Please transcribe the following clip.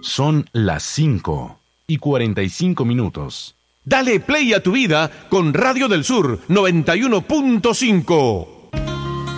Son las 5:45. Dale play a tu vida con Radio del Sur 91.5.